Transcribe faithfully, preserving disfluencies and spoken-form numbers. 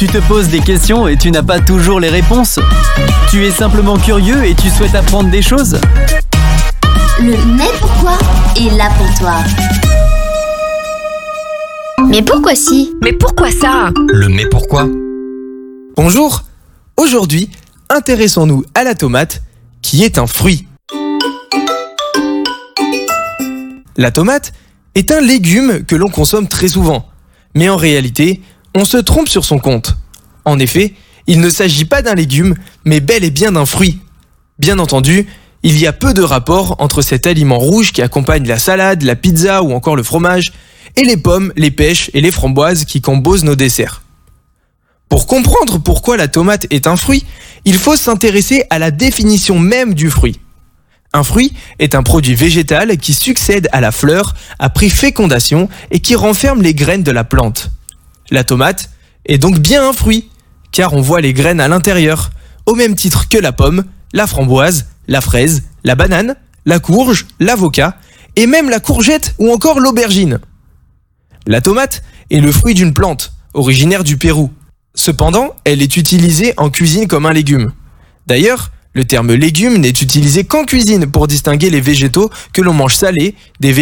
Tu te poses des questions et tu n'as pas toujours les réponses. Tu es simplement curieux et tu souhaites apprendre des choses. Le mais pourquoi est là pour toi. Mais pourquoi si? Mais pourquoi ça? Le mais pourquoi? Bonjour, aujourd'hui, intéressons-nous à la tomate, qui est un fruit. La tomate est un légume que l'on consomme très souvent, mais en réalité, on se trompe sur son compte. En effet, il ne s'agit pas d'un légume, mais bel et bien d'un fruit. Bien entendu, il y a peu de rapport entre cet aliment rouge qui accompagne la salade, la pizza ou encore le fromage, et les pommes, les pêches et les framboises qui composent nos desserts. Pour comprendre pourquoi la tomate est un fruit, il faut s'intéresser à la définition même du fruit. Un fruit est un produit végétal qui succède à la fleur après fécondation et qui renferme les graines de la plante. La tomate est donc bien un fruit, car on voit les graines à l'intérieur, au même titre que la pomme, la framboise, la fraise, la banane, la courge, l'avocat et même la courgette ou encore l'aubergine. La tomate est le fruit d'une plante, originaire du Pérou. Cependant, elle est utilisée en cuisine comme un légume. D'ailleurs, le terme légume n'est utilisé qu'en cuisine pour distinguer les végétaux que l'on mange salés des végétaux